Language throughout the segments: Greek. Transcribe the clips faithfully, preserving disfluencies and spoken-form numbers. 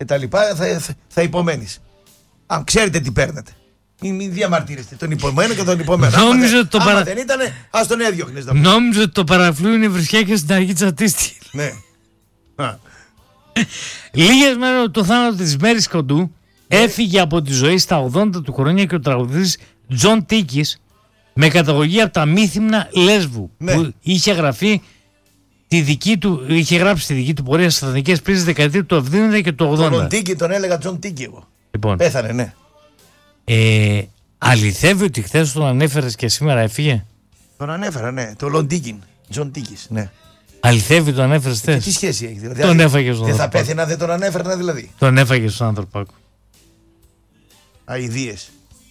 και τα λοιπά, θα, θα, θα υπομένεις. Αν ξέρετε τι παίρνετε. Μην, μην διαμαρτύρεστε τον υπομένο και τον υπομένο. Νόμιζα άμα, το άμα παρα... δεν ήτανε, ας τον έδιωχνες. Νόμιζα ότι το παραφλού είναι βρισιά και στην αρχή τσατίστη. Ναι. Λίγες μέρες από το θάνατο της Μέρης Κοντού, ναι, έφυγε από τη ζωή στα ογδόντα του χρόνια και ο τραγουδιστής Τζον Τίκης, με καταγωγή από τα Μύθυμνα Λέσβου, ναι, που είχε γραφεί τη δική του, είχε γράψει τη δική του πορεία στις σατανικές πίστες δεκαετία του εβδομήντα και του ογδόντα. Τον Τίκη τον έλεγα Τζον Τίκη εγώ. Λοιπόν, πέθανε, ναι. Ε, αληθεύει ότι χθες τον ανέφερες και σήμερα έφυγε? Τον ανέφερα, ναι. Το Λοντίκιν. Τζον Τίκης, ναι. Αληθεύει τον ανέφερες χθες? Τι σχέση έχει δηλαδή? Τον έφαγε στον Δεν θα άνθρωπο. πέθαινα, δεν τον ανέφερνα δηλαδή. Τον έφαγε στον άνθρωπο. Αηδίες.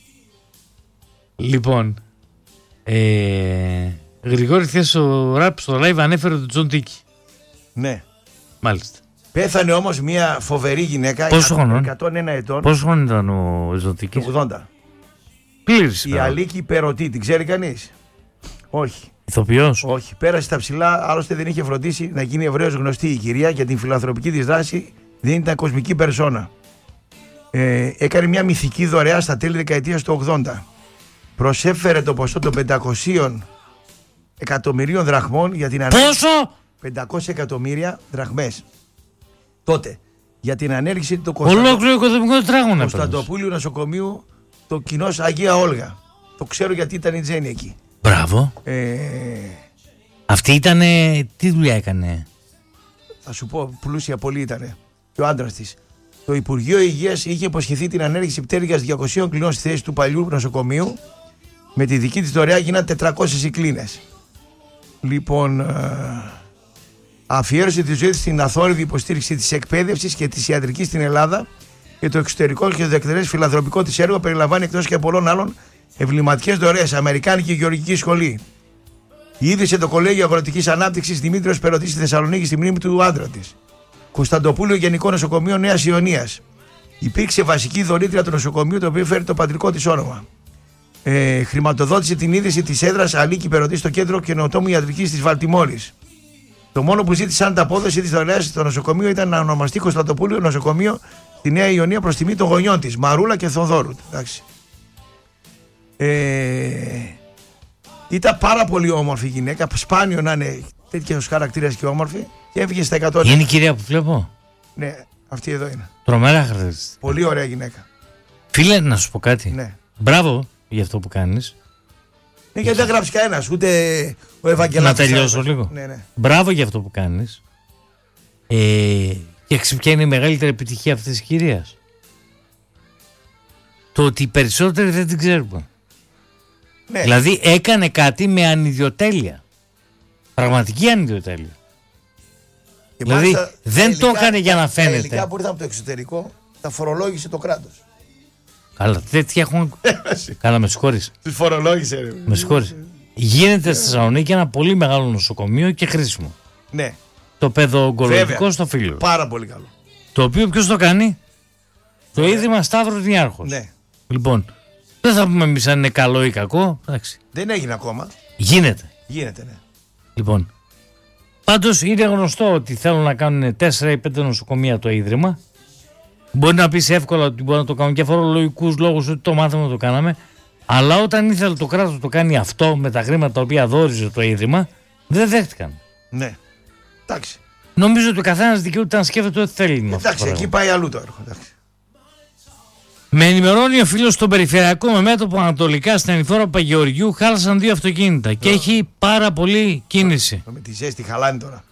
Λοιπόν, ε, Γρηγόρη, χθες ο Ραπ στο live ανέφερε τον Τζον Τίκη. Ναι. Μάλιστα. Πέθανε όμως μια φοβερή γυναίκα. Πόσο χρονών? εκατόν ένα ετών. Πόσο χρόνο ήταν ο Τζον Τίκης? ογδόντα. Πλήρης. Η Αλίκη Περωτή, την ξέρει κανείς? Όχι. Ηθοποιός? Όχι. Πέρασε στα ψηλά, άλλωστε δεν είχε φροντίσει να γίνει ευρέως γνωστή η κυρία για την φιλανθρωπική της δράση. Δεν ήταν κοσμική περσόνα. Ε, έκανε μια μυθική δωρεά στα τέλη δεκαετίας του ογδόντα. Προσέφερε το ποσό των πεντακόσια εκατομμυρίων δραχμών για την ανέργεια. Πόσο? πεντακόσια εκατομμύρια δραχμές. Τότε. Για την ανέργηση του ολόκληρο οικοδομικό τετράγωνο. Κωνσταντοπούλιου νοσοκομείου, το κοινός Αγία Όλγα. Το ξέρω γιατί ήταν η Τζέννη εκεί. Μπράβο. Ε... Αυτή ήτανε. Τι δουλειά έκανε? Θα σου πω, πλούσια πολύ ήτανε. Και ο άντρας της. Το Υπουργείο Υγείας είχε υποσχεθεί την ανέργηση πτέρυγας διακοσίων κλινών στη θέση του παλιού νοσοκομείου. Με τη δική της δωρεά γίνανε τετρακόσιες οι κλίνες. Λοιπόν, ε... αφιέρωσε τη ζωή της στην αθόρυβη υποστήριξη της εκπαίδευσης και της ιατρικής στην Ελλάδα και το εξωτερικό και το δεκτερές φιλανθρωπικό της έργο περιλαμβάνει εκτός και πολλών άλλων εμβληματικές δωρεές. Αμερικάνικη Γεωργική Σχολή. Ίδρυσε το Κολέγιο Αγροτικής Ανάπτυξης Δημήτριος Περωτής στη Θεσσαλονίκη στη μνήμη του άντρα της. Κωνσταντοπούλιο Γενικό Νοσοκομείο Νέας Ιωνίας. Υπήρξε βασική δωρήτρια του νοσοκομείου, το οποίο φέρει το πατρικό της όνομα. Ε, χρηματοδότησε την ίδρυση της έδρας Αλίκη Περωτή στο Κέντρο Καινοτόμου Ιατρικής της Βαλτιμόρης. Το μόνο που ζήτησαν ανταπόδοση της δωρεάς στο νοσοκομείο ήταν να ονομαστεί Κωνσταντοπούλιο Νοσοκομείο στη Νέα Ιωνία προς τιμή των γονιών της, Μαρούλα και Θοδόρου. Εντάξει. Ε, ήταν πάρα πολύ όμορφη γυναίκα, σπάνιο να είναι τέτοιος χαρακτήρας και όμορφη, και έφυγε στα εκατό. Είναι η κυρία που βλέπω? Ναι, αυτή εδώ είναι. Τρομερά χαρακτηριστικά. Πολύ ωραία γυναίκα. Φίλε, να σου πω κάτι. Ναι. Μπράβο για αυτό που κάνεις. Ναι, γιατί δεν γράψει κανένας, ούτε ο Ευαγγελάτης. Να τελειώσω λίγο. Ναι, ναι. Μπράβο για αυτό που κάνεις. Ε, και ποια είναι η μεγαλύτερη επιτυχία αυτής της κυρίας? Το ότι οι περισσότεροι δεν την ξέρουμε. Ναι. Δηλαδή έκανε κάτι με ανιδιοτέλεια. Πραγματική ανιδιοτέλεια. Και δηλαδή μάλιστα, δεν υλικά, το έκανε για να φαίνεται. Τα υλικά που ήρθαν από το εξωτερικό τα φορολόγησε το κράτος. Καλά, τέτοια έχουν. Καλά, με συγχωρείς. Τους φορολόγησε, ρε. Με συγχωρείς. Γίνεται στη Θεσσαλονίκη ένα πολύ μεγάλο νοσοκομείο και χρήσιμο. Ναι. Το παιδοογκολογικό στο Φίλιο. Πάρα πολύ καλό. Το οποίο ποιος το κάνει? Το Ίδρυμα Σταύρος Νιάρχος. Ναι. Λοιπόν, δεν θα πούμε εμείς αν είναι καλό ή κακό. Εντάξει. Δεν έγινε ακόμα. Γίνεται. Γίνεται, ναι. Λοιπόν, πάντως είναι γνωστό ότι θέλουν να κάνουν τέσσερα ή πέντε νοσοκομεία το Ίδρυμα. Μπορεί να πεις εύκολα ότι μπορεί να το κάνουν και φορολογικούς λόγους, ότι το μάθαμε το κάναμε. Αλλά όταν ήθελε το κράτος να το κάνει αυτό με τα χρήματα τα οποία δόριζε το Ίδρυμα, δεν δέχτηκαν. Ναι. Εντάξει. Νομίζω ότι ο καθένας δικαιούται να σκέφτεται ό,τι θέλει. Με αυτό Εντάξει, το εκεί πάει αλλού το έργο. Εντάξει. Με ενημερώνει ο φίλος στον περιφερειακό με μέτωπο ανατολικά στην ανηφόρα Παγεωργιού χάλασαν δύο αυτοκίνητα yeah. και έχει πάρα πολύ κίνηση. Με τη ζέστη χαλάνε τώρα.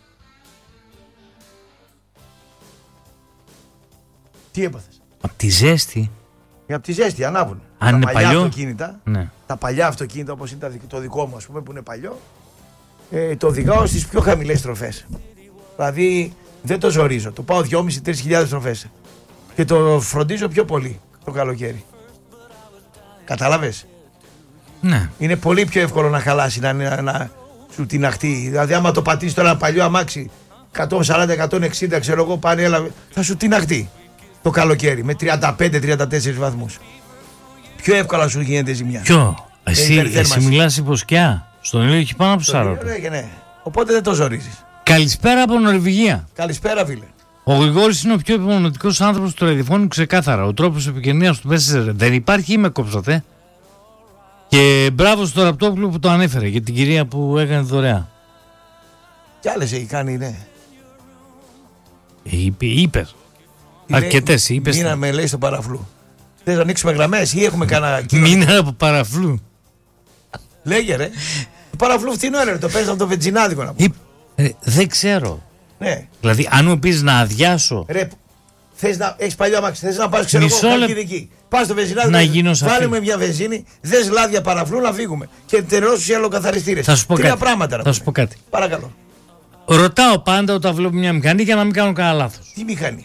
Τι έπαθες? Από τη ζέστη. Για από τη ζέστη ανάβουν. Αν τα είναι παλιά παλιό. αυτοκίνητα, Ναι. τα παλιά αυτοκίνητα όπως είναι το δικό μου, ας πούμε, που είναι παλιό, ε, το οδηγάω στις πιο χαμηλές στροφές. Δηλαδή δεν το ζορίζω. Το πάω δυόμισι με τρεις χιλιάδες στροφές. Και το φροντίζω πιο πολύ το καλοκαίρι. Κατάλαβες? Ναι. Είναι πολύ πιο εύκολο να χαλάσει, να, να, να σου τιναχτεί. Δηλαδή, άμα το πατήσεις τώρα ένα παλιό αμάξι εκατόν σαράντα με εκατόν εξήντα, ξέρω εγώ, πάνε, έλα, θα σου τιναχτεί το καλοκαίρι με τριάντα πέντε με τριάντα τέσσερις βαθμούς. Πιο εύκολα σου γίνεται ζημιά. Ποιο? Εσύ, εσύ μιλάς υποσκιά. Στον ήλιο έχει πάνω από σαράντα. Ναι, ναι. Οπότε δεν το ζορίζεις. Καλησπέρα από Νορβηγία. Καλησπέρα, φίλε. Ο Γρηγόρης είναι ο πιο υπομονωτικός άνθρωπος του ραδιοφώνου, ξεκάθαρα. Ο τρόπος επικοινωνίας του Messenger δεν υπάρχει ή με κόψατε. Και μπράβο στο Ραπτόπουλο που το ανέφερε για την κυρία που έκανε δωρεά. Κι άλλες έχει κάνει, ναι. Είπε, είπες. Αρκετές είπες. Μείναμε, λέει, στο παραφλού. Θες να ανοίξουμε γραμμές ή έχουμε κανένα κύριο? Μείναμε από παραφλού. Λέγε ρε. Το παραφλού φτηνό είναι, το παίρνεις από το βενζινάδικο να πω. Ε, δεν ξέρω. Ναι. Δηλαδή, αν μου πεις να αδειάσω. Ρε, θες να έχεις παλιό αμάξι, θες να πας, ξέρω εγώ, Χαλκιδική. Πας στο βενζινάδικο, να γίνω σαφή. Βάλουμε μια βενζίνη, δες λάδια παραφλού να φύγουμε. Και τελειώσουν οι αλλοκαθαριστήρες. Θα σου πω Τρία κάτι. πράγματα. Θα σου πω κάτι. Παρακαλώ. Ρωτάω πάντα όταν βλέπω μια μηχανή για να μην κάνω κανένα λάθος. Τι μηχανή?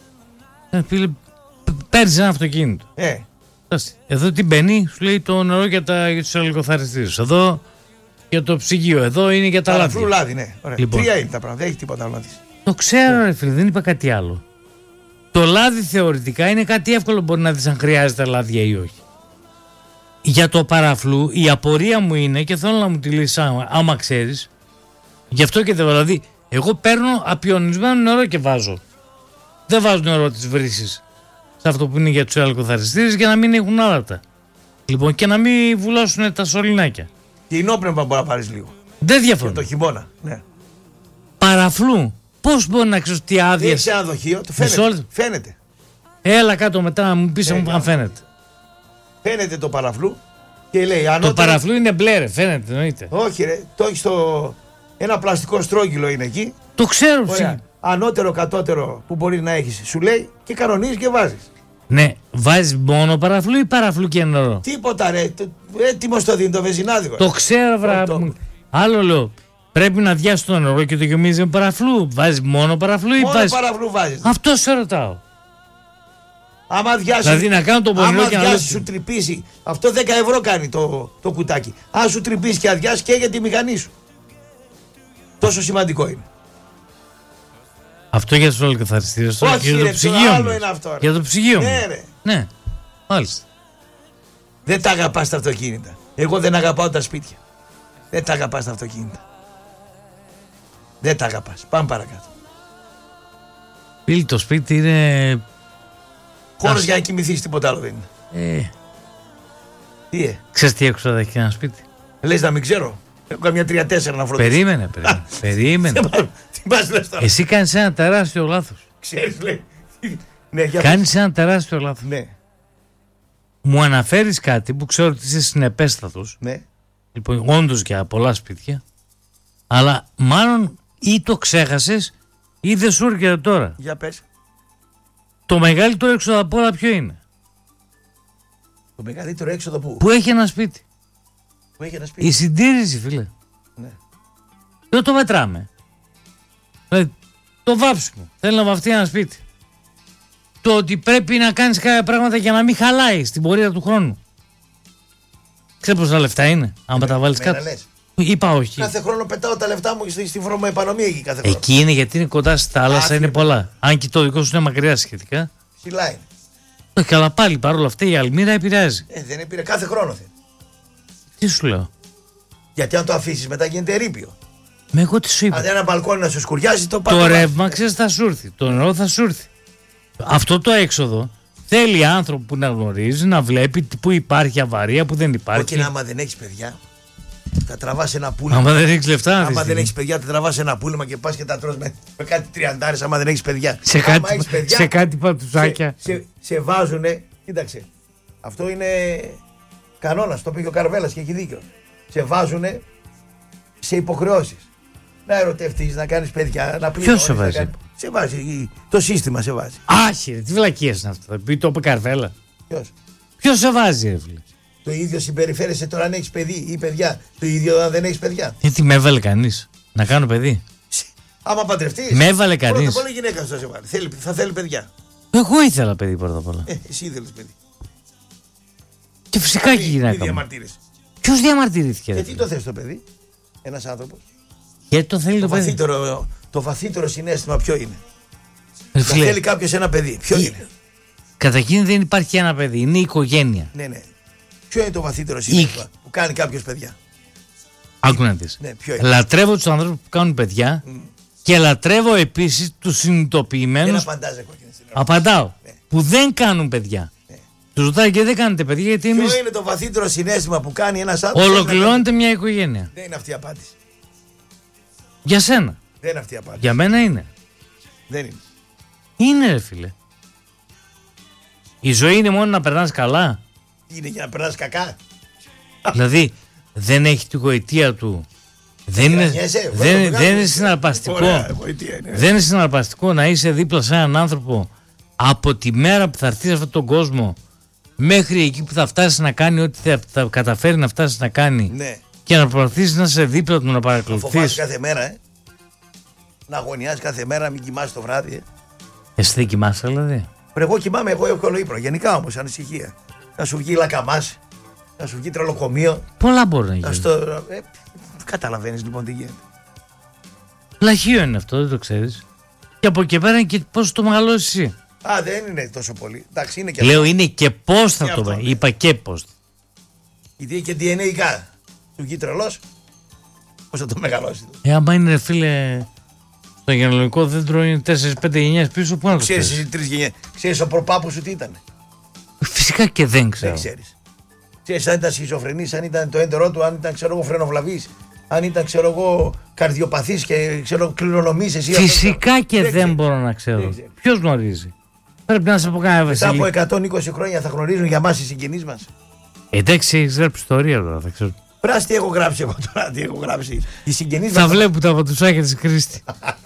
Παίρνεις ένα αυτοκίνητο. Ε. Εδώ τι μπαίνει, σου λέει το νερό για, τα, για τους αλλοκαθαριστήρες. Εδώ για το ψυγείο, εδώ είναι για τα λάδια. Παραφλού λάδι, ναι. Ωραία. Λοιπόν. Τρία είναι τα πράγματα, δεν έχει τίποτα άλλο να δεις. Το ξέρω, ρε φίλε, δεν είπα κάτι άλλο. Το λάδι θεωρητικά είναι κάτι εύκολο, μπορεί να δεις αν χρειάζεται λάδια ή όχι. Για το παραφλού η απορία μου είναι, και θέλω να μου τη λύσεις άμα, άμα ξέρεις, γι' αυτό και δεν, δηλαδή εγώ παίρνω απιονισμένο νερό και βάζω. Δεν βάζω νερό της βρύσης σε αυτό που είναι για τους αλλοκαθαριστήρες για να μην έχουν άλατα. Λοιπόν, και να μην βουλώσουν τα σωληνάκια. Και ενόπνευμα μπορεί να πάρεις λίγο. Δεν διαφωνώ. Και το χειμώνα. Ναι. Παραφλού. Πώς μπορεί να ξέρεις τι άδειες. Έχεις ένα δοχείο, το φαίνεται. Φαίνεται. Έλα κάτω μετά να μου πεις ε, αν φαίνεται. Φαίνεται το παραφλού και λέει ανώτερο... Το παραφλού είναι μπλε, ρε, φαίνεται, εννοείται. Όχι, ρε, το έχει στο. Ένα πλαστικό στρόγγυλο είναι εκεί. Το ξέρω, ωραία. Ανώτερο, κατώτερο που μπορεί να έχεις. Σου λέει και κανονίζεις και βάζεις. Ναι, βάζεις μόνο παραφλού ή παραφλού και νερό? Τίποτα, ρε. Έτοιμο το δίνει το βενζινάδικο. Το ξέρω, βράδυ. Το... Άλλο λέω. Πρέπει να διάσει το νερό και το γεμίζει με παραφλού. Βάζεις μόνο παραφλού ή μόνο βάζεις... παραφλού βάζεις. Αυτό σε ρωτάω. Άμα διάσει, δηλαδή να κάνω τον πονηρό και να διάσει, σου τρυπήσει. Αυτό δέκα ευρώ κάνει το, το κουτάκι. Αν σου τρυπήσει και αδειάσει και για τη μηχανή σου. Τόσο σημαντικό είναι. Αυτό για τους αλλοκαθαριστήρες. Όχι, για ρε, το ψυγείο. άλλο είναι αυτό. Ρε. Για το ψυγείο. Ναι, ρε. Ναι, μάλιστα. Δεν τα αγαπάς τα αυτοκίνητα. Εγώ δεν αγαπάω τα σπίτια. Δεν τα αγαπάς τα αυτοκίνητα. Δεν τα αγαπάς. Πάμε παρακάτω. Φίλοι, το σπίτι είναι... Χώρος Ας... για να κοιμηθείς, τίποτα άλλο δεν είναι. Ε... Τι ε. Ξέρεις τι έξω θα έχει ένα σπίτι? Λες να μην ξέρω. Έχω καμιά τρία τέσσερα να φροντίσω. Περίμενε, περίμενε. περίμενε. Τι πας λες τώρα? Εσύ κάνεις ένα τεράστιο λάθος. Ξέρεις, λέει. Ναι, κάνεις ένα τεράστιο λάθος. Ναι. Μου αναφέρεις κάτι που ξέρω ότι είσαι συνεπέστατος. Ναι. Λοιπόν, όντως για πολλά σπίτια. Αλλά μάλλον ή το ξέχασες ή δεν σου έρχεται τώρα. Για πες. Το μεγαλύτερο έξοδο από όλα ποιο είναι? Το μεγαλύτερο έξοδο που? Που έχει ένα σπίτι. Που έχει ένα σπίτι. Η συντήρηση, φίλε. Ναι. Δεν το μετράμε. Δηλαδή, το βάψιμο. Θέλει να βαφτεί ένα σπίτι. Το ότι πρέπει να κάνεις κάποια πράγματα για να μην χαλάει στην πορεία του χρόνου. Ξέρεις πόσα λεφτά είναι, άμα τα βάλεις κάτω? Είπα όχι. Κάθε χρόνο πετάω τα λεφτά μου στη, στη βρωμοεπανομή εκεί κάθε χρόνο. Εκεί είναι γιατί είναι κοντά στη θάλασσα, είναι πολλά. Αν και το δικό σου είναι μακριά σχετικά. Ψηλά είναι. Όχι, αλλά πάλι παρόλα αυτά η Αλμύρα επηρεάζει. Ε, δεν επηρεάζει. Κάθε χρόνο θέλει. Τι σου λέω? Γιατί αν το αφήσεις μετά γίνεται ερείπιο. Με εγώ τι σου είπα. Αν ένα μπαλκόνι να σου σκουριάζει, το Το ρεύμα ξέρεις θα σου έρθει. Το νερό θα σου έρθει. Αυτό το έξοδο θέλει άνθρωπο που να γνωρίζει, να βλέπει που υπάρχει αβαρία, που δεν υπάρχει. Όχι, άμα δεν έχεις παιδιά, θα τραβάς ένα πούλμα. Άμα δεν έχεις λεφτά, άμα δεν έχεις παιδιά, θα τραβάς ένα πούλμα και πας και τα τρως με, με κάτι τριαντάρες. Άμα δεν έχεις παιδιά, σε κάτι, παιδιά, σε κάτι πατουσάκια. Σε, σε, σε βάζουνε, κοίταξε. Αυτό είναι κανόνας. Το πήγε ο Καρβέλας και έχει δίκιο. Σε βάζουνε σε υποχρεώσεις. Να ερωτευτείς, να κάνεις παιδιά, να πληρώσεις. Ποιος σε βάζει? Κάνει... Σε βάζει, το σύστημα σε βάζει. Άχι, τι βλακίες είναι αυτό? Θα πει το είπε Καρβέλα. Ποιος? Ποιος σε βάζει, ρε φίλε? Το ίδιο συμπεριφέρεσαι τώρα αν έχεις παιδί ή παιδιά. Το ίδιο αν δεν έχεις παιδιά. Γιατί με έβαλε κανείς να κάνω παιδί? Άμα παντρευτείς. Με έβαλε κανείς. Πρώτα απ' όλα η γυναίκα σου θα σε βάλει. Θέλει, θα θέλει παιδιά. Εγώ ήθελα παιδί πρώτα απ' όλα. Ε, εσύ ήθελες παιδί. Και φυσικά και η γυναίκα μου. Ποιος διαμαρτυρήθηκε? Γιατί το θες το παιδί, ένας άνθρωπος? Γιατί το θέλει το, το παιδί? Βαθύτερο, το βαθύτερο συναίσθημα ποιο είναι? Να θέλει κάποιος ένα παιδί. Ποιο η... είναι? Καταρχήν δεν υπάρχει ένα παιδί, είναι η οικογένεια. Ναι, ναι. Ποιο είναι το βαθύτερο συναίσθημα η... που κάνει κάποιος παιδιά? Άκου να δεις. Ναι, ποιο είναι? Λατρεύω τους ανθρώπους που κάνουν παιδιά mm. Και λατρεύω επίσης τους συνειδητοποιημένους. Δεν απαντάς, κόκκινη. Απαντάω. Ναι. Που δεν κάνουν παιδιά. Ναι. Τους ρωτάει και δεν κάνετε παιδιά, γιατί εμείς. Ποιο είναι το βαθύτερο συναίσθημα που κάνει ένας άνθρωπος? Ολοκληρώνεται μια οικογένεια. Δεν είναι αυτή η απάντηση. Για σένα. Δεν είναι αυτή η απάντηση. Για μένα είναι. Δεν είναι. Είναι, ρε φίλε. Η ζωή είναι μόνο να περνάς καλά. Είναι για να περνάς κακά. Δηλαδή δεν έχει την γοητεία του. Δεν είναι, Γρανιέσαι, δεν, βέβαια, δεν είναι βγάζεις. συναρπαστικό. Ωραία, γοητεία είναι. Δεν είναι συναρπαστικό να είσαι δίπλα σε έναν άνθρωπο από τη μέρα που θα έρθει σε αυτόν τον κόσμο μέχρι εκεί που θα φτάσει να κάνει ό,τι θα, θα καταφέρει να φτάσει να κάνει. Ναι. Και να προσπαθήσει να είσαι δίπλα του, να Να φοβάσαι παρακολουθείς. κάθε μέρα, ε. Να αγωνιάζεις κάθε μέρα, να μην κοιμάσαι το βράδυ. Ε. Εσύ δεν κοιμάσαι, δηλαδή. Πρέπει εγώ κοιμάμαι, εγώ εύκολο ύπνο. Γενικά όμως, ανησυχία. Να σου βγει λακαμάς, να σου βγει τρελοκομείο. Πολλά μπορεί να Να γίνει. στο... ε, καταλαβαίνεις λοιπόν τι γίνεται. Λαχείο είναι αυτό, δεν το ξέρεις. Και από εκεί πέρα είναι και πώς το μεγαλώσεις εσύ. Α, δεν είναι τόσο πολύ. Εντάξει, είναι και Λέω αυτό. είναι και πώς θα Και το αυτό, βγάλει. ναι. Είπα και πώς. Γιατί έχει και ντι εν έι ικά. Του βγει τρελός. Πώς θα το μεγαλώσει. Ε, άμα είναι, ρε φίλε, στο γενολογικό δέντρο είναι τέσσερις πέντε γενιές πίσω, πού να το Ξέρεις ξέρεις. εσύ τρεις γενιές. Ξέρεις ο προπάπους σου τι ήταν. Φυσικά και δεν ξέρω. Δεν ξέρεις. Ξέρεις αν ήταν σχιζοφρενής, αν ήταν το έντερό του, αν ήταν ξέρω εγώ φρενοβλαβής, αν ήταν ξέρω εγώ καρδιοπαθής και ξέρω κληρονομής εσύ. Φυσικά αυτό. και δεν, ξέρεις. μπορώ να ξέρω. Δεν ξέρεις. Ποιος γνωρίζει. Πρέπει να σε πω κανένα Μετά από Βασίλη. εκατόν είκοσι χρόνια θα γνωρίζουν για μας οι συγγενείς μας. Εντάξει, έχεις γράψει ιστορία τώρα, θα ξέρω. Πράσι τι έχω γράψει εγώ τώρα, τι έχω γράψει. Οι συγγενείς Θα μας. βλέπουν τα πατουσάκια της Κρίστη.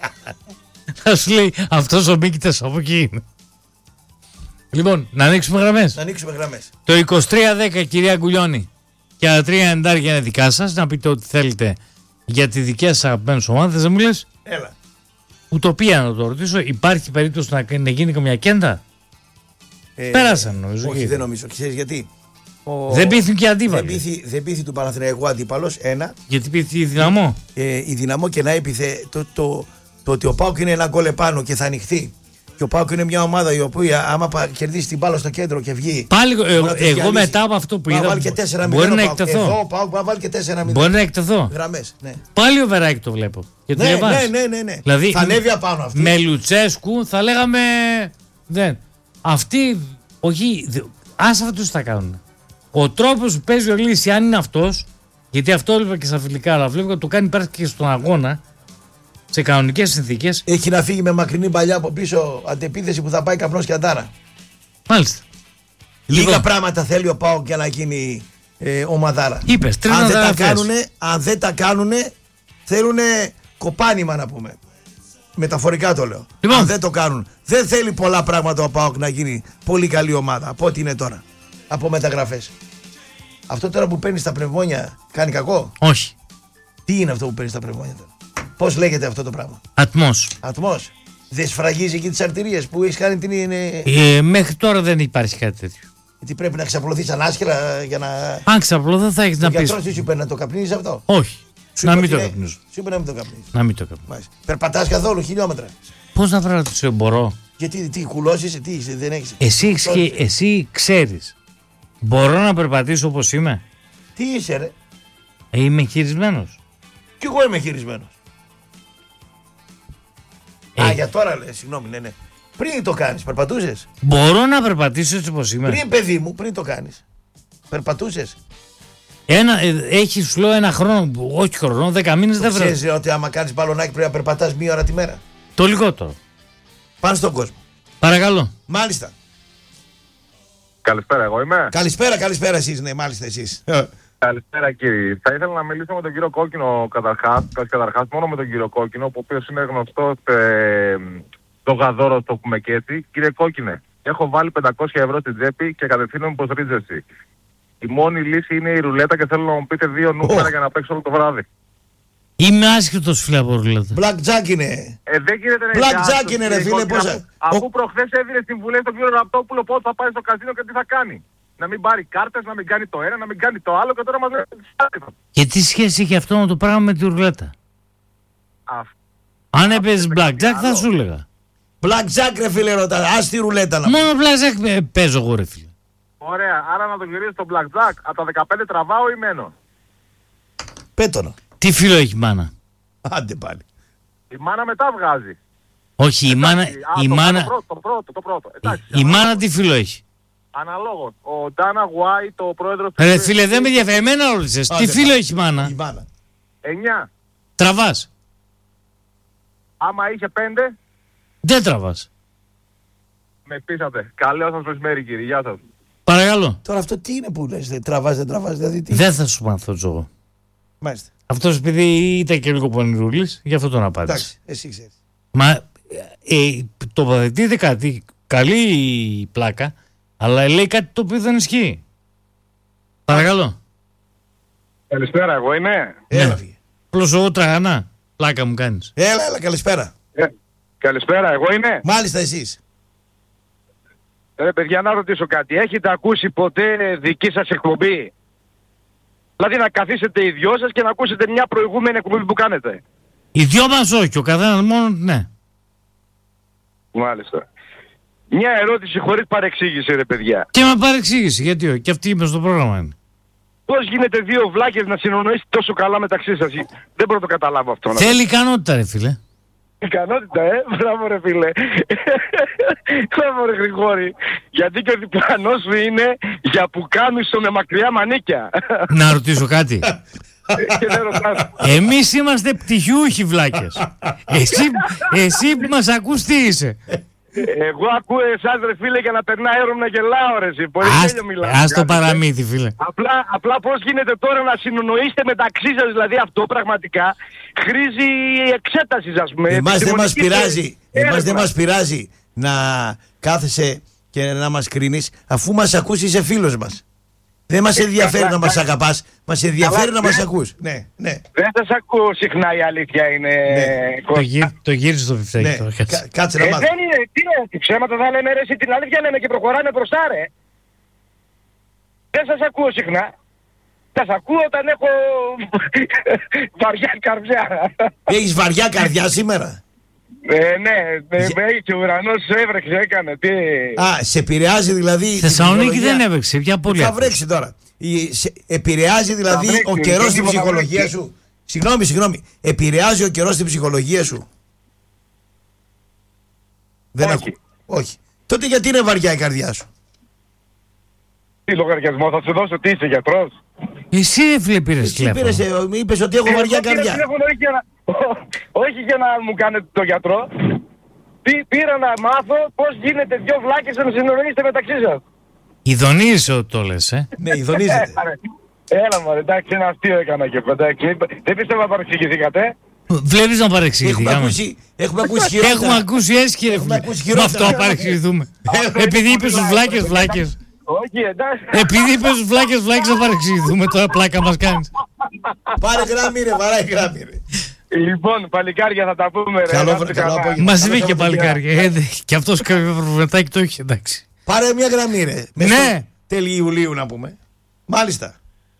Θα σου λέει αυτός ο Μίκητας από εκεί είναι. Λοιπόν, να ανοίξουμε γραμμές. Να ανοίξουμε γραμμές. Το είκοσι τρία δέκα, κυρία Γκουλιώνη, και τα τρία εντάρια είναι δικά σας. Να πείτε ό,τι θέλετε για τη δικιά σας αγαπημένες ομάδες. Δεν μου λες. Έλα. Ουτοπία να το ρωτήσω. Υπάρχει περίπτωση να, να γίνει καμιά κέντα. Ε, Πέρασαν νομίζω. Όχι, και- δεν νομίζω. Ξέρεις γιατί. Ο... Δεν πείθουν και Δεν αντίβαλοι. πείθει, δεν πείθει του Παναθηναϊκού αντίπαλος. Ένα. Γιατί πείθει η δυναμό. Ε, η δυναμό και να έπιθε το, το, το ότι ο Πάουκ είναι ένα γκολ επάνω και θα ανοιχθεί. Και ο Πάουκ είναι μια ομάδα η οποία άμα πα- κερδίσει την μπάλα στο κέντρο και βγει. Πάλι μπορεί εγώ, να τους εγώ διαλύσει. μετά από αυτό που Μπορεί να είδα. βάλει και τέσσερα μηδέν Μπορεί ο να Πάουκ. εκτεθώ. Εδώ ο Πάουκ μπορεί να βάλει και τέσσερα μηδέν. Μπορεί να εκτεθώ. Γραμμές. Ναι. Πάλι ο Βεράκη το βλέπω. Και το Ναι, διαβάζεις. ναι, ναι, ναι, ναι. Δηλαδή, θα ανέβει απάνω αυτή. Με Λουτσέσκου θα λέγαμε. Δεν. Αυτοί. Όχι. δε- Άσε αυτούς τι θα κάνουν. Ο τρόπος που παίζει ο Λύση, αν είναι αυτός, γιατί αυτό έβλεπα και στα φιλικά, αλλά βλέπω ότι το κάνει πέρα και στον αγώνα, σε κανονικές συνθήκες. Έχει να φύγει με μακρινή παλιά από πίσω αντεπίθεση που θα πάει καπνός και αντάρα. Μάλιστα. Λίγα Λοιπόν, πράγματα θέλει ο Πάουκ για να γίνει ε, ομαδάρα. είπες, τρεις αν, δεν τα μεταγραφές. κάνουνε, αν δεν τα κάνουνε, θέλουνε κοπάνημα να πούμε. Μεταφορικά το λέω. Λοιπόν. Αν δεν το κάνουν, δεν θέλει πολλά πράγματα ο ΠΑΟΚ να γίνει πολύ καλή ομάδα από ό,τι είναι τώρα. Από μεταγραφές. Αυτό τώρα που παίρνει στα πνευμόνια κάνει κακό. όχι. Τι είναι αυτό που παίρνει στα πνευμόνια τώρα. Πώς λέγεται αυτό το πράγμα. Ατμός. Ατμός. Δεν σφραγίζει εκεί τις αρτηρίες που έχει κάνει την. Είναι... Ε, μέχρι τώρα δεν υπάρχει κάτι τέτοιο. Γιατί πρέπει να ξαπλωθείς ανάσχελα για να. Αν ξαπλώ θα έχεις Ο να πεις. γιατρός τι σου είπε να το καπνίζεις αυτό. Όχι. Σου Να είπε μην το ότι είναι- καπνίζω. Σου είπε να μην το καπνίζεις. Να μην το καπνίζω. Μάλιστα. Περπατάς καθόλου χιλιόμετρα. Πώς να βρω μπορώ. Γιατί τι κουλώσεις, τι είσαι, δεν έχεις. Εσύ, εσύ, εσύ ξέρεις. Μπορώ να περπατήσω όπως είμαι. Τι είσαι, ρε. Ε, είμαι χειρισμένος. Κι εγώ είμαι χειρισμένος. Ε, Α, για τώρα λες, συγγνώμη, ναι, ναι. Πριν το κάνεις, περπατούσες. Μπορώ να περπατήσω έτσι όπως είμαι. Πριν, παιδί μου, πριν το κάνεις. Περπατούσες. Ένα, ε, έχει σου λέω ένα χρόνο, όχι χρόνο, δέκα μήνες δεν βρω. Ξέρεις ρε, ότι άμα κάνεις μπαλονάκι πρέπει να περπατάς μία ώρα τη μέρα. Το λιγότερο. Πάνε στον κόσμο. Παρακαλώ. Μάλιστα. Καλησπέρα, εγώ είμαι. Καλησπέρα, καλησπέρα εσείς, ναι, μάλιστα εσείς. Καλησπέρα, κύριε. Θα ήθελα να μιλήσω με τον κύριο Κόκκινο καταρχάς. Καταρχάς, μόνο με τον κύριο Κόκκινο, ο οποίος είναι γνωστός ε, δογαδόρος, το πούμε και έτσι. Κύριε Κόκκινε, έχω βάλει πεντακόσια ευρώ στην τσέπη και κατευθύνομαι προς ρίζεση. Η μόνη λύση είναι η ρουλέτα και θέλω να μου πείτε δύο νούμερα Oh. για να παίξω όλο το βράδυ. Είμαι άσχετος φίλε από ρουλέτα. Black Jack είναι. Ε, δεν γίνεται να Black είσαι Jack άστος, είναι, ρε κύριε φίλε, Κόκκινε, πόσα- Αφού, αφού Ο- προχθές έδινε συμβουλές στον κύριο Ραπτόπουλο πότε θα πάει στο καζίνο και τι θα κάνει. Να μην πάρει κάρτες, να μην κάνει το ένα, να μην κάνει το άλλο και τώρα μας λέει. Και τι σχέση έχει αυτό με το πράγμα με τη ρουλέτα. Αυτό. Αν έπαιζε blackjack θα άλλο. σου έλεγα. Black Jack ρε φίλε ρωτά, ας τη ρουλέτα να πούμε. Μόνο blackjack ε, παίζω εγώ ρε φίλε. Ωραία, άρα να το γυρίσει στο blackjack. Από τα δεκαπέντε τραβάω ή μένω. Πέτονο. Τι φίλο έχει μάνα. Άντε πάλι. Η μάνα μετά βγάζει. Όχι, η μάνα. Α, Η το, μάνα... το πρώτο, το πρώτο. Το πρώτο. Εντάξει, η, η μάνα τι φίλο έχει. Αναλόγως. Ο Ντάνα Γουάι, το πρόεδρος Ρε φίλε, δεν με ενδιαφέρει. Εμένα ρώτησες. Τι φίλο έχει η μάνα. Η μάνα. εννιά. Τραβάς. Άμα είχε πέντε, Δεν τραβάς. με πείσατε. Καλό σας μεσημέρι κύριε. Γεια σας. Παρακαλώ. Τώρα αυτό τι είναι που λες, δεν τραβάς, δεν τραβάς, δηλαδή τι. Δεν θα σου μάθω εγώ. Μάλιστα. Αυτός επειδή ήταν και λίγο πονηρούλης, γι' αυτό τον απάντησε. Εντάξει, εσύ ξέρεις. Μα ε, τοποθετείται κάτι, καλή πλάκα, αλλά λέει κάτι το οποίο δεν ισχύει. Παρακαλώ. Καλησπέρα, εγώ είμαι. Έλα, φύγε. Απλώς εγώ τραγανά. Πλάκα μου κάνεις. Έλα, έλα, καλησπέρα. Ε, καλησπέρα, εγώ είμαι. Μάλιστα εσείς. Ε, παιδιά, να ρωτήσω κάτι. Έχετε ακούσει ποτέ δική σας εκπομπή? Δηλαδή να καθίσετε οι δυο σας και να ακούσετε μια προηγούμενη εκπομπή που κάνετε. Οι δυο μας όχι, ο καθένας μόνο ναι. Μάλιστα. Μια ερώτηση χωρίς παρεξήγηση, ρε παιδιά. Και με παρεξήγηση, γιατί όχι, και αυτή είπε στο πρόγραμμα είναι. Πώς γίνεται δύο βλάκες να συνονοήσετε τόσο καλά μεταξύ σας? Δεν μπορώ να το καταλάβω αυτό. Θέλει ικανότητα ρε φίλε. Ικανότητα, ε. Μπράβο ρε φίλε. Μπράβο ρε Γρηγόρη. Γιατί και ο διπλανός σου είναι για πουκάμισο με μακριά μανίκια. Να ρωτήσω κάτι. Και δεν ρωτάς. Εμείς είμαστε πτυχιούχοι βλάκες. Εσύ, εσύ που μας ακούς τι είσαι. Εγώ ακούω εσάς ρε φίλε για να περνά αέριο να γελάω ρε εσύ. Πολύ Ας, τέλειο μιλάω. ας το παραμύθι φίλε. Απλά, απλά πώς γίνεται τώρα να συνονοήσετε μεταξύ σας, δηλαδή αυτό πραγματικά χρήζει εξέταση ας πούμε. Εμάς δεν μας επιστημονική πειράζει, εμάς δεν έρευνα. μας πειράζει να κάθεσαι και να μας κρίνεις, αφού μας ακούσει είσαι φίλος μας. Δεν μας ενδιαφέρει καλά, να μας καλά. αγαπάς, μας ενδιαφέρει Καλά, να μας ναι. ακούς. Ναι, ναι. Δεν σας ακούω συχνά, η αλήθεια είναι. Ναι. Το, γύ, το γύρισε το πιφτέκι ναι. τώρα. Κα- Κάτσε να Ε, μάθεις. δεν είναι, τι είναι, τι ψέματα θα λέμε ρε εσύ, την αλήθεια λέμε και προχωράμε μπροστά ρε. Δεν σας ακούω συχνά. Σας ακούω όταν έχω βαριά καρδιά. Έχεις βαριά καρδιά σήμερα. Ε, ναι, ναι, ναι, και ο ουρανός έβρεξε, έκανε, τι... Α, σε επηρεάζει δηλαδή. η Θεσσαλονίκη ψυχολογία? δεν έβρεξε, πια πολύ. Θα βρέξει τώρα. Η- σε- επηρεάζει δηλαδή Θα βρέξει, ο καιρός δεν στην τίποτα ψυχολογία βρέξει. σου. Συγγνώμη, συγγνώμη. Επηρεάζει ο καιρός στην ψυχολογία σου. Δεν Όχι. ακού- Όχι. Τότε γιατί είναι βαριά η καρδιά σου? Τι λογαριασμό θα σου δώσω, τι είσαι γιατρός? Εσύ ρε φίλε πήρες Εσύ τηλέφωνο. πήρες, ε, είπες ότι έχω Ε, βαριά εγώ πήρα καρδιά. τηλέφωνο όχι για να, όχι για να μου κάνετε το γιατρό. Πή- Πήρα να μάθω πώς γίνεται δυο βλάκες να συνονοήσετε μεταξύ σας. Ιδονίζεσαι το λες, ε. Ναι, ειδονίζεται. Έλα μωρέ, εντάξει, ένα αστείο έκανα και εντάξει. Δεν πιστεύω να παρεξηγηθήκατε. Βλέπεις να παρεξηγηθήκαμε. Έχουμε ακούσει, έχουμε ακούσει χειρότερα. Έχουμε ακούσει έσχη ρε Έχουμε φίλε. ακούσει Με χειρότερα. αυτό παρεξηγηθούμε. Αυτό Επειδή είναι είπες πολύ στους βλάκες, λάθος. βλάκες. Όχι, εντάξει. Επειδή είπες στους βλάκες, βλάκες θα παρεξηγηθούμε. Τώρα πλάκα μας κάνεις. Πάρε γράμμι ρε, βαράει γράμμι ρε. Λοιπόν, παλικάρια θα τα πούμε ρε. Καλό να βρε, είστε καλό καλά. απόγευμα. Μας Καλό είπε και πάλι Σαββατοκύριακο. κάρια. Ε, δε, και αυτός κάποιο προβληματάκι το είχε, εντάξει. Πάρε μια γραμμή ρε. Ναι. Μέσα τέλη Ιουλίου να πούμε. Μάλιστα.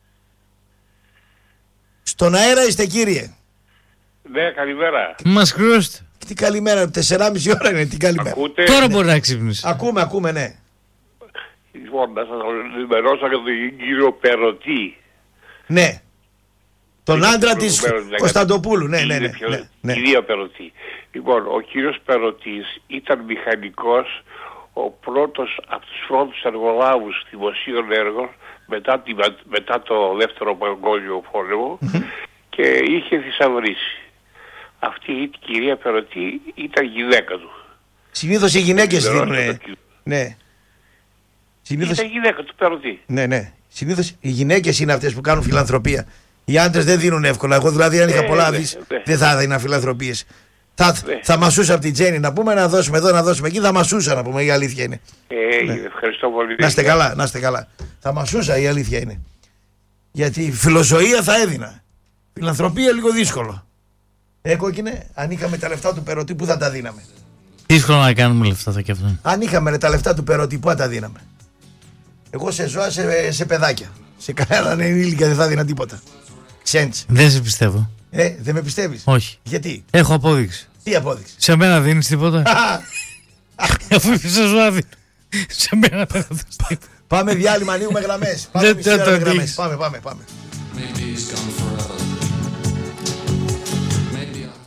Στον αέρα είστε κύριε. Ναι, καλημέρα. Μας χρειώστε. Τι καλημέρα, τεσσεράμιση ώρα είναι, τι καλημέρα. Ακούτε? Τώρα μπορεί να ξύπνεις. Ακούμε, ακούμε, ναι. Λοιπόν, να σας ενημερώσω για τον κύριο Περωτή. Ναι. Τον Είναι άντρα το της προηγούμενο, Κωνσταντοπούλου. Ναι, ναι, Είναι ναι. πιο- ναι, ναι. Κυρία Περωτή. Λοιπόν, ο κύριος Περωτής ήταν μηχανικός, ο πρώτος από τους πρώτους εργολάβους δημοσίων έργων μετά, τη, μετά το δεύτερο παγκόσμιο πόλεμο και είχε θησαυρίσει. Αυτή η κυρία Περωτή ήταν γυναίκα του. Συνήθως οι γυναίκες Ενημερώσω δίνουν. το κύριο. Ναι. Συνήθως, Ήταν γυναίκα του Περωτή. ναι, ναι. Συνήθως οι γυναίκες είναι αυτές που κάνουν φιλανθρωπία. Οι άντρες δεν δίνουν εύκολα. Εγώ δηλαδή αν είχα Ε, πολλά ναι, δις ναι. δεν θα έδινα φιλανθρωπίες. Θα, Ναι. θα μασούσα από την Τζέννη να πούμε, να δώσουμε εδώ, να δώσουμε εκεί. Θα μασούσα να πούμε, η αλήθεια είναι. Ε, Ευχαριστώ πολύ. Να είστε καλά, να είστε καλά. Θα μασούσα, η αλήθεια είναι. Γιατί φιλοζωία θα έδινα. Φιλανθρωπία λίγο δύσκολο. Ε, κόκκινε, αν είχαμε τα λεφτά του Περωτή, πού θα τα δίναμε? Δύσκολο να κάνουμε λεφτά θα και αυτό. Αν είχαμε ρε, τα λεφτά του Περωτή, πού θα τα δίναμε? Εγώ σε ζώα, σε, σε παιδάκια. Σε κανέναν ενήλικα δεν θα δίνα τίποτα. Σέντς. Δεν σε πιστεύω. Ε, δεν με πιστεύεις? Όχι. Γιατί? Έχω απόδειξη. Τι απόδειξη? Σε μένα δίνεις τίποτα. Αφού είπες σε ζώα δίνω. Σε μένα δεν θα δώσεις τίποτα. Πάμε διάλειμμα, ανοίγουμε γραμμές. Πάμε Δεν- μισή δεν ώρα το με γραμμές. δείξεις. Πάμε, πάμε, πάμε. Maybe he's gone forever. Maybe I have to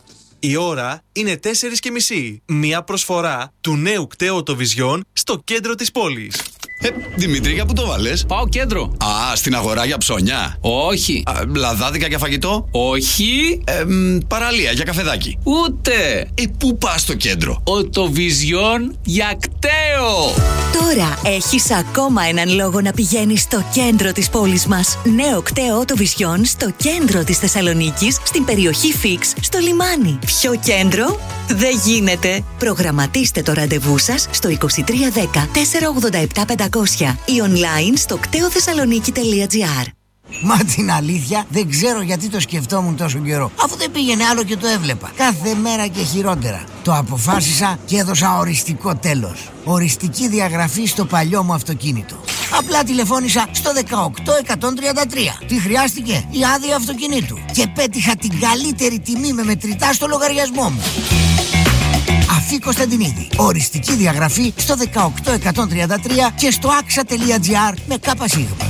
Η ώρα είναι τέσσερις και μισή. Μια προσφορά του νέου κταίου Οτοβιζιόν στο κέντρο της πόλης. Ε, Δημήτρη, για πού το βάλες? Πάω κέντρο. Α, στην αγορά για ψώνια. Όχι. Α, λαδάδικα για φαγητό. Όχι. Ε, μ, παραλία για καφεδάκι. Ούτε. Ε, πού πας στο κέντρο? Οτοβιζιόν για κταίο. Τώρα έχεις ακόμα έναν λόγο να πηγαίνεις στο κέντρο της πόλης μας. Νέο κταίο Οτοβιζιόν στο κέντρο της Θεσσαλονίκης, στην περιοχή Φίξ, στο λιμάνι. Πιο κέντρο δεν γίνεται. Προγραμματίστε το ραντεβού σας στο είκοσι τρία δέκα τετρακόσια ογδόντα επτά πεντακόσια ή online στο κτέοθεσσαλονίκη τελεία τζι άρ. Μα την αλήθεια δεν ξέρω γιατί το σκεφτόμουν τόσο καιρό. Αφού δεν πήγαινε άλλο και το έβλεπα. Κάθε μέρα και χειρότερα. Το αποφάσισα και έδωσα οριστικό τέλος. Οριστική διαγραφή στο παλιό μου αυτοκίνητο. Απλά τηλεφώνησα στο δεκαοκτώ εκατόν τριάντα τρία. Τι χρειάστηκε? Η άδεια αυτοκινήτου. Και πέτυχα την καλύτερη τιμή με μετρητά στο λογαριασμό μου. Αφή Κωνσταντινίδη. Οριστική διαγραφή στο δεκαοκτώ εκατόν τριάντα τρία και στο άξα τελεία τζι άρ με κάπα σίγμα.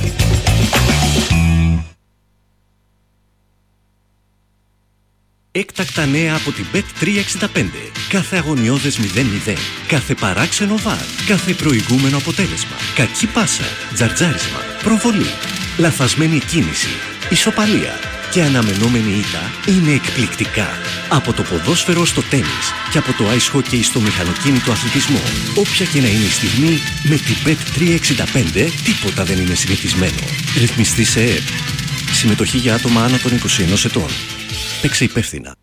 Έκτακτα νέα από την μπετ τριακόσια εξήντα πέντε. Κάθε αγωνιώδες μηδέν μηδέν. Κάθε παράξενο βαρ. Κάθε προηγούμενο αποτέλεσμα. Κακή πάσα. Τζαρτζάρισμα. Προβολή. Λαθασμένη κίνηση. Ισοπαλία. Και αναμενόμενη ήττα είναι εκπληκτικά. Από το ποδόσφαιρο στο τένις και από το ice hockey στο μηχανοκίνητο αθλητισμό. Όποια και να είναι η στιγμή, με την μπετ τριακόσια εξήντα πέντε τίποτα δεν είναι συνηθισμένο. Ρυθμιστή σε ΕΕΠ. Συμμετοχή για άτομα άνω των είκοσι ενός ετών. Παίξε υπεύθυνα.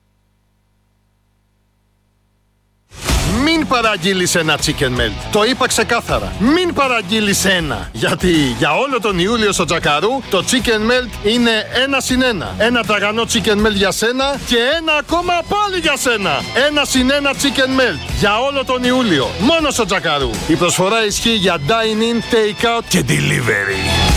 Μην παραγγείλεις ένα chicken melt. Το είπα ξεκάθαρα. Μην παραγγείλεις ένα. Γιατί για όλο τον Ιούλιο στο Τζακαρού το chicken melt είναι ένα συν ένα. Ένα τραγανό chicken melt για σένα και ένα ακόμα πάλι για σένα. Ένα συν ένα chicken melt για όλο τον Ιούλιο. Μόνο στο Τζακαρού. Η προσφορά ισχύει για dine-in, take-out και delivery.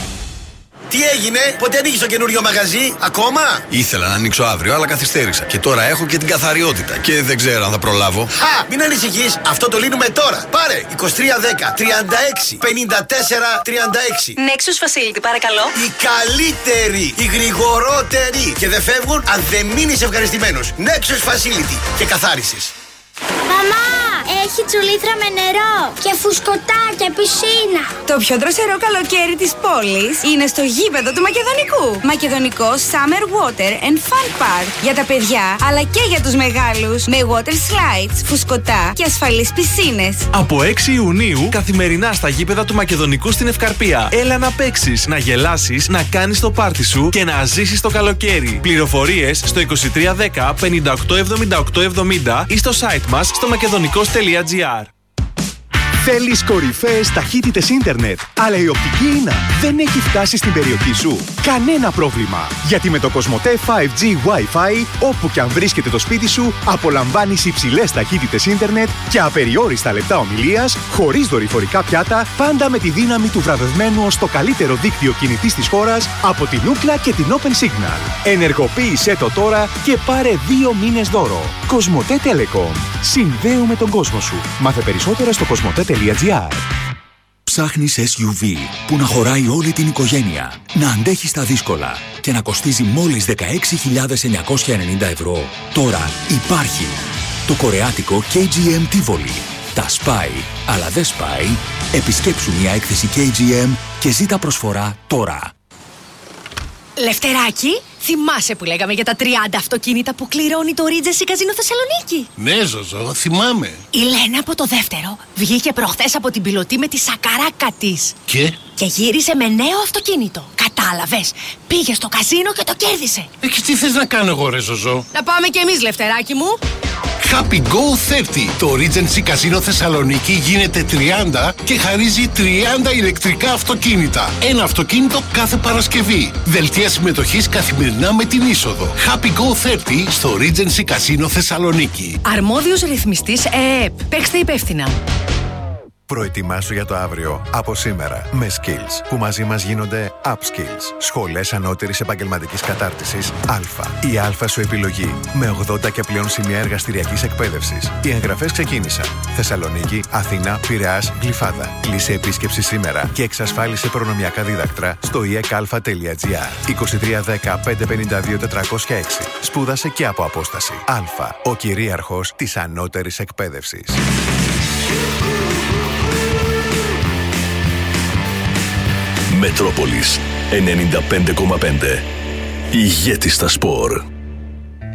Τι έγινε, πότε ανοίγεις το καινούριο μαγαζί, ακόμα? Ήθελα να ανοίξω αύριο, αλλά καθυστέρησα. Και τώρα έχω και την καθαριότητα. Και δεν ξέρω αν θα προλάβω. Χα! Μην ανησυχείς, αυτό το λύνουμε τώρα. Πάρε είκοσι τρία δέκα τριάντα έξι πενήντα τέσσερα τριάντα έξι. Nexus Facility, παρακαλώ. Η καλύτερη, η γρηγορότερη. Και δεν φεύγουν αν δεν μείνεις ευχαριστημένος. Nexus Facility και καθάρισες. Μαμά, έχει τσουλήθρα με νερό και φουσκωτά και πισίνα. Το πιο δροσερό καλοκαίρι της πόλης είναι στο γήπεδο του Μακεδονικού. Μακεδονικό Summer Water and Fun Park. Για τα παιδιά, αλλά και για τους μεγάλους. Με water slides, φουσκωτά και ασφαλείς πισίνες. Από έξι Ιουνίου, καθημερινά στα γήπεδα του Μακεδονικού στην Ευκαρπία. Έλα να παίξεις, να γελάσεις, να κάνεις το πάρτι σου και να ζήσεις το καλοκαίρι. Πληροφορίες στο είκοσι τρία δέκα πενήντα οκτώ εβδομήντα οκτώ εβδομήντα ή στο site μας στο μακεδονικός τελεία τζι άρ. Θέλεις κορυφαίες ταχύτητες ίντερνετ, αλλά η οπτική ίνα δεν έχει φτάσει στην περιοχή σου? Κανένα πρόβλημα, γιατί με το Κοσμοτέ φάιβ τζι Wi-Fi, όπου και αν βρίσκεται το σπίτι σου, απολαμβάνεις υψηλές ταχύτητες ίντερνετ και απεριόριστα λεπτά ομιλίας, χωρίς δορυφορικά πιάτα, πάντα με τη δύναμη του βραβευμένου ως το καλύτερο δίκτυο κινητής της χώρας από την Ookla και την Open Signal. Ενεργοποίησέ το τώρα και πάρε δύο μήνες δώρο. Κοσμοτέ Telecom. Συνδέουμε τον κόσμο σου. Μάθε περισσότερα στο κοσμοτέ τελεία τζι άρ. Ψάχνεις ες γιου βι που να χωράει όλη την οικογένεια, να αντέχει στα δύσκολα και να κοστίζει μόλις δεκαέξι χιλιάδες εννιακόσια ενενήντα ευρώ. Τώρα υπάρχει το κορεάτικο κέι τζι εμ Tivoli. Τα σπάει, αλλά δεν σπάει. Επισκέψου μια έκθεση κέι τζι εμ και ζήτα προσφορά τώρα. Λευτεράκη, θυμάσαι που λέγαμε για τα τριάντα αυτοκίνητα που κληρώνει το Regency Casino Θεσσαλονίκη? Ναι, Ζωζό, θυμάμαι. Η Λένα από το δεύτερο βγήκε προχθές από την πιλωτή με τη σακαράκα της. Και? Και γύρισε με νέο αυτοκίνητο. Κατάλαβες, πήγε στο καζίνο και το κέρδισε. Ε, και τι θες να κάνω εγώ, ρε Ζωζό? Να πάμε κι εμείς, Λευτεράκη μου. Happy Go τριάντα. Το Regency Casino Θεσσαλονίκη γίνεται τριάντα και χαρίζει τριάντα ηλεκτρικά αυτοκίνητα. Ένα αυτοκίνητο κάθε Παρασκευή. Δελτία συμμετοχής καθημερινά με την είσοδο. Happy Go τριάντα στο Regency Casino Θεσσαλονίκη. Αρμόδιος ρυθμιστής ΕΕΠ. Παίξτε υπεύθυνα. Προετοιμάσου για το αύριο από σήμερα με Skills, που μαζί μας γίνονται Upskills. Σχολές ανώτερης επαγγελματικής κατάρτισης Α. Η Α σου επιλογή με ογδόντα και πλέον σημεία εργαστηριακής εκπαίδευσης. Οι εγγραφές ξεκίνησαν. Θεσσαλονίκη, Αθήνα, Πειραιάς, Γλυφάδα. Κλείσε επίσκεψη σήμερα και εξασφάλισε προνομιακά δίδακτρα στο ι εκ α τελεία τζι άρ. είκοσι τρία δέκα πεντακόσια πενήντα δύο τετρακόσια έξι. Σπούδασε και από απόσταση. Α. Ο κυρίαρχος της ανώτερης εκπαίδευσης. Μετρόπολης ενενήντα πέντε κόμμα πέντε. Ηγέτη στα σπορ.